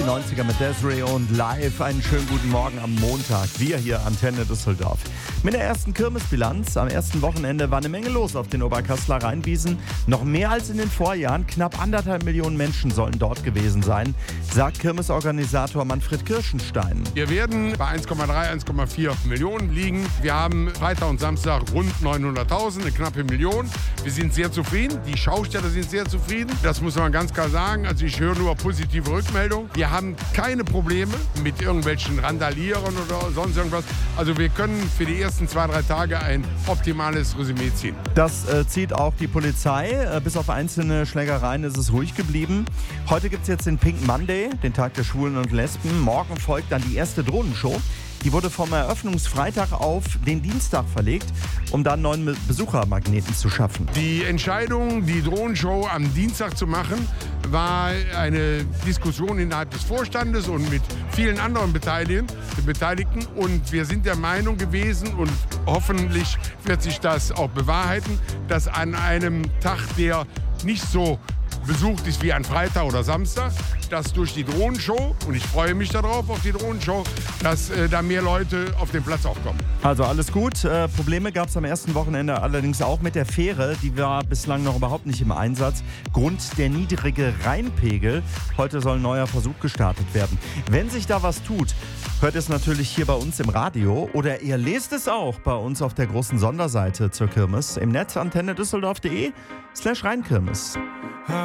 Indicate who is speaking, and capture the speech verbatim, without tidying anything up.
Speaker 1: neunziger mit Desiree und live. Einen schönen guten Morgen am Montag. Wir hier Antenne Düsseldorf. Mit der ersten Kirmesbilanz am ersten Wochenende war eine Menge los auf den Oberkasseler Rheinwiesen. Noch mehr als in den Vorjahren. Knapp anderthalb Millionen Menschen sollen dort gewesen sein, sagt Kirmesorganisator Manfred Kirschenstein.
Speaker 2: Wir werden bei eins Komma drei, eins Komma vier Millionen liegen. Wir haben Freitag und Samstag rund neunhunderttausend, eine knappe Million. Wir sind sehr zufrieden. Die Schausteller sind sehr zufrieden. Das muss man ganz klar sagen. Also ich höre nur positive Rückmeldungen. Wir haben keine Probleme mit irgendwelchen Randalierern oder sonst irgendwas. Also wir können für die ersten zwei, drei Tage ein optimales Resümee ziehen.
Speaker 1: Das äh, zieht auch die Polizei. Äh, bis auf einzelne Schlägereien ist es ruhig geblieben. Heute gibt es jetzt den Pink Monday, den Tag der Schwulen und Lesben. Morgen folgt dann die erste Drohnenshow. Die wurde vom Eröffnungsfreitag auf den Dienstag verlegt, um dann neuen Besuchermagneten zu schaffen.
Speaker 2: Die Entscheidung, die Drohnenshow am Dienstag zu machen, war eine Diskussion innerhalb des Vorstandes und mit vielen anderen Beteiligten. Und wir sind der Meinung gewesen, und hoffentlich wird sich das auch bewahrheiten, dass an einem Tag, der nicht so besucht ist wie an Freitag oder Samstag, dass durch die Drohnenshow, und ich freue mich darauf auf die Drohnenshow, dass äh, da mehr Leute auf den Platz auch kommen.
Speaker 1: Also alles gut. Äh, Probleme gab es am ersten Wochenende allerdings auch mit der Fähre. Die war bislang noch überhaupt nicht im Einsatz. Grund der niedrige Rheinpegel. Heute soll ein neuer Versuch gestartet werden. Wenn sich da was tut, hört es natürlich hier bei uns im Radio oder ihr lest es auch bei uns auf der großen Sonderseite zur Kirmes im Netz antenne düsseldorf punkt de slash Rheinkirmes.